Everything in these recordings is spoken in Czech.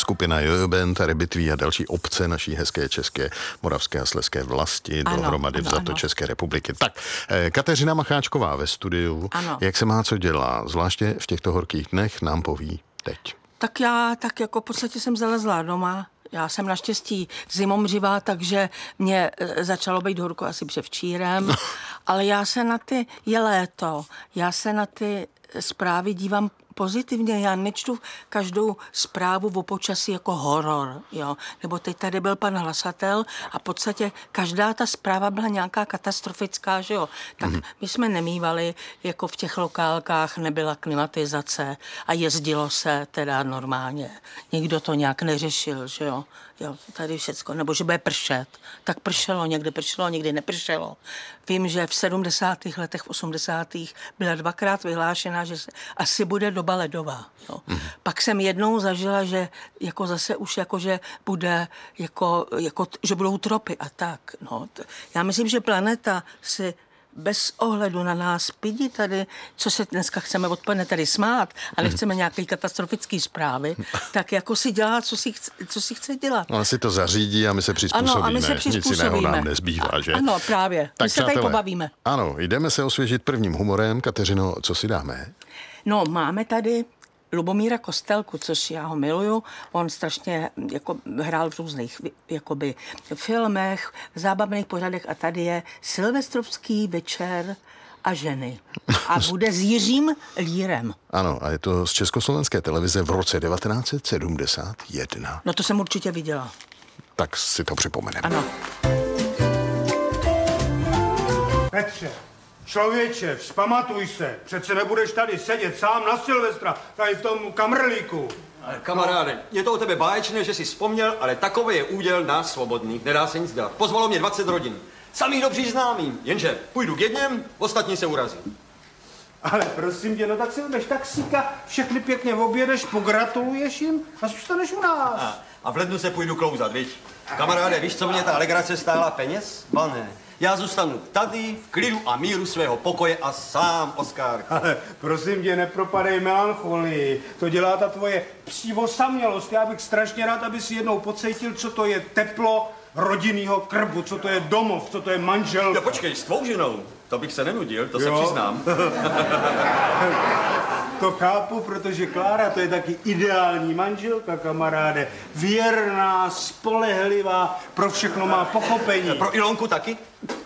skupina Jojo Band, Rebitví a další obce naší hezké české, moravské a slezské vlasti dohromady vzato České republiky. Tak, Kateřina Macháčková ve studiu. Ano. Jak se má co dělá, zvláště v těchto horkých dnech, nám poví teď. Tak já tak jako v podstatě jsem zalezla doma. Já jsem naštěstí zimomřivá, takže mě začalo být horko asi převčírem, ale je léto, já se na ty zprávy dívám pozitivně, já nečtu každou zprávu o počasí jako horor, jo. Nebo teď tady byl pan hlasatel a v podstatě každá ta zpráva byla nějaká katastrofická, že jo. Tak my jsme nemívali, jako v těch lokálkách nebyla klimatizace a jezdilo se teda normálně. Nikdo to nějak neřešil, že jo. Jo, tady všecko, nebo že bude pršet. Tak pršelo, někdy nepršelo. Vím, že v 70. letech, v 80. byla dvakrát vyhlášena, že se asi bude doba ledová. Jo. Pak jsem jednou zažila, že jako zase už jako, že bude, že budou tropy a tak. No. Já myslím, že planeta si bez ohledu na nás pidi tady, co se dneska chceme odpoledne tady smát, ale chceme nějaké katastrofické zprávy, tak jako si dělá, co si chce dělat. Ona si to zařídí a my se přizpůsobíme. Ano, a my se přizpůsobíme. Nic jiného nám nezbývá, že? Ano, právě. Tak, my se tady pobavíme. Ano, jdeme se osvěžit prvním humorem. Kateřino, co si dáme? No, máme tady Lubomíra Kostelku, což já ho miluju. On strašně jako hrál v různých jakoby filmech, zábavných pořadech a tady je Silvestrovský večer a ženy. A bude s Jiřím Lírem. Ano, a je to z Československé televize v roce 1971. No to jsem určitě viděla. Tak si to připomeneme. Ano. Petře, člověče, vzpamatuj se. Přece nebudeš tady sedět sám na Silvestra, tady v tom kamrlíku. Kamaráde, je to o tebe báječné, že jsi vzpomněl, ale takový je úděl nás svobodných. Nedá se nic dělat. Pozvalo mě 20 rodin. Samý dobří známým, jenže půjdu k jedněm, ostatní se urazí. Ale prosím tě, no tak si jdeš taxíka, všechny pěkně objedeš, pogratuluješ jim a zůstaneš u nás. A v lednu se půjdu klouzat, viď? Kamaráde, víš, co mě ta alegrace stála peněz? Ba ne. Já zůstanu tady v klidu a míru svého pokoje a sám, Oskar. Ale prosím tě, nepropadej melancholii. To dělá ta tvoje přívosamělost. Já bych strašně rád, aby si jednou pocítil, co to je teplo rodinného krbu, co to je domov, co to je manželka. No počkej, s tvou ženou. To bych se nenudil, to se přiznám. To chápu, protože Klára to je taky ideální manželka, kamaráde. Věrná, spolehlivá, pro všechno má pochopení. Pro Ilonku taky?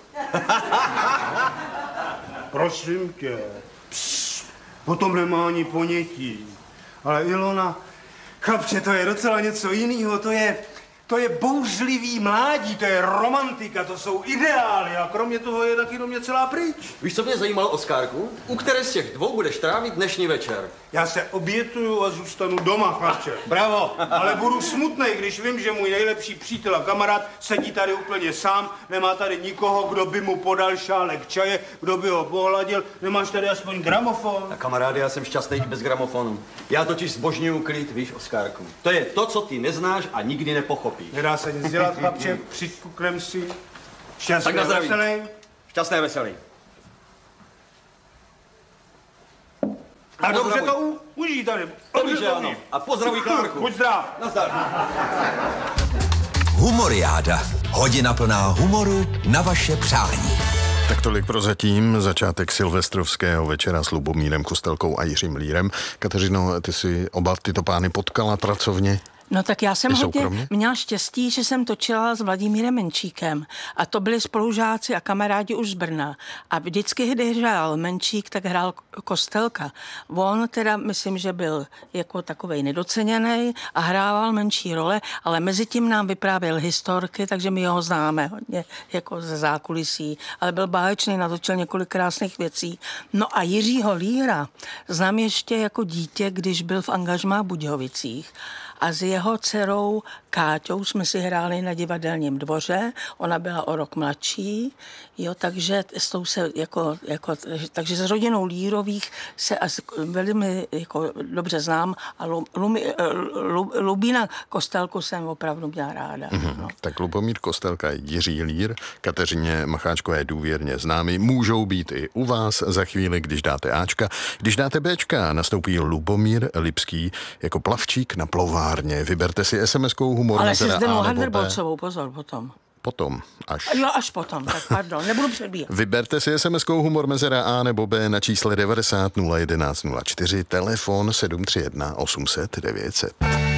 Prosím tě, o tom nemá ani ponětí. Ale Ilona, chlapče, to je docela něco jiného, to je bouřlivý mládí, to je romantika, to jsou ideály a kromě toho je taky do mě celá pryč. Víš, co mě zajímalo, Oskárku? U které z těch dvou budeš trávit dnešní večer? Já se obětuju a zůstanu doma, chlapče. Bravo. Ale budu smutnej, když vím, že můj nejlepší přítel a kamarád sedí tady úplně sám, nemá tady nikoho, kdo by mu podal šálek čaje, kdo by ho pohladil. Nemáš tady aspoň gramofon? A kamaráde, já jsem šťastný i bez gramofonu. Já totiž zbožňuju klid, víš, Oskárku. To je to, co ty neznáš a nikdy nepochopíš. Nedá se nic dělat, chlapče, přikuknem si. Šťastný a veselý. Šťastný a veselý. A dobře to užij tady. Dobře, ano. A pozdravuj Klárku. Buď zdrav. Nazdar. Humoriáda. Hodina plná humoru na vaše přání. Tak tolik prozatím začátek silvestrovského večera s Lubomírem Kostelkou a Jiřím Lírem. Kateřino, ty si oba tyto pány potkala pracovně? No tak já jsem hodně měla štěstí, že jsem točila s Vladimírem Menšíkem a to byli spolužáci a kamarádi už z Brna. A vždycky, když hrál Menšík, tak hrál Kostelka. On teda, myslím, že byl jako takovej nedoceněný a hrával menší role, ale mezi tím nám vyprávěl historky, takže my ho známe hodně jako ze zákulisí. Ale byl báječný, natočil několik krásných věcí. No a Jiřího Líra znám ještě jako dítě, když byl v angažmá v Budějovicích. A s jeho dcerou Káťou jsme si hráli na Divadelním dvoře, ona byla o rok mladší, jo, takže s tou se takže s rodinou Lírových se asi velmi jako dobře znám a Lubína Kostelku jsem opravdu měla ráda. No. Tak Lubomír Kostelka, Jiří Lír, Kateřině Macháčkové důvěrně známí, můžou být i u vás za chvíli, když dáte Ačka. Když dáte Bčka, nastoupí Lubomír Lipský jako plavčík na plovárně v Vyberte si SMS-kou Humor. Ale se Zdenou Handerbolcovou, pozor, potom. Potom, až. Jo, až potom, tak pardon, nebudu předbíhat. Vyberte si SMS-kou Humor mezera A nebo B na čísle 90 011 04, telefon 731 800 900.